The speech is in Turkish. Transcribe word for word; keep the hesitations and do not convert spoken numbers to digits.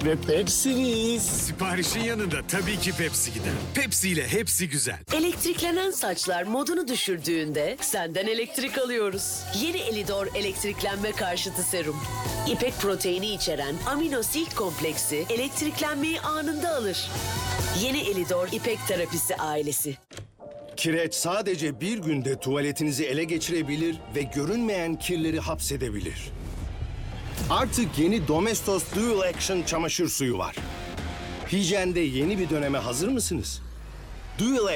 Ve Pepsi'niz. Siparişin yanında tabii ki Pepsi gider. Pepsi ile hepsi güzel. Elektriklenen saçlar modunu düşürdüğünde senden elektrik alıyoruz. Yeni Elidor elektriklenme karşıtı serum. İpek proteini içeren amino silk kompleksi elektriklenmeyi anında alır. Yeni Elidor İpek terapisi ailesi. Kireç sadece bir günde tuvaletinizi ele geçirebilir ve görünmeyen kirleri hapsedebilir. Artık yeni Domestos Dual Action çamaşır suyu var. Hijyende yeni bir döneme hazır mısınız? Dual